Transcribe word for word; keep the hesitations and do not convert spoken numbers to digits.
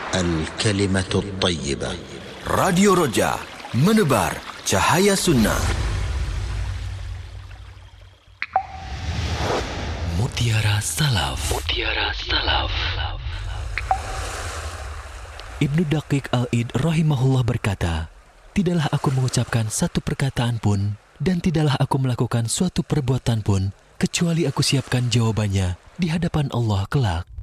الكلمة الطيبة. Radio Roja, menebar cahaya sunnah. Mutiara Salaf. Mutiara Salaf. Ibnu Daqiq Al-Id rahimahullah berkata, tidaklah aku mengucapkan satu perkataan pun dan tidaklah aku melakukan suatu perbuatan pun kecuali aku siapkan jawabannya di hadapan Allah kelak.